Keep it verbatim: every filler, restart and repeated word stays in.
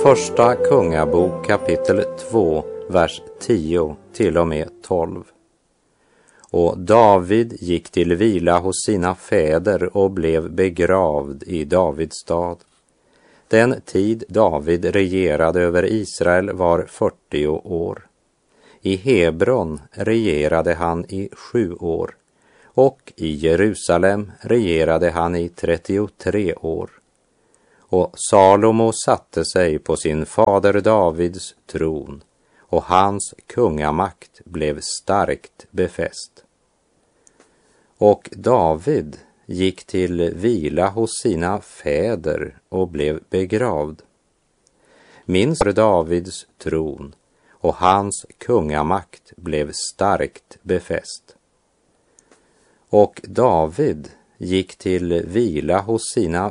Första Kungabok kapitel två, vers tio till och med tolv. Och David gick till vila hos sina fäder och blev begravd i Davids stad. Den tid David regerade över Israel var fyrtio år. I Hebron regerade han i sju år och i Jerusalem regerade han i trettiotre år. Och Salomo satte sig på sin fader Davids tron och hans kungamakt blev starkt befäst. Och David gick till vila hos sina fäder och blev begravd. Minns Davids tron och hans kungamakt blev starkt befäst. Och David gick till vila hos sina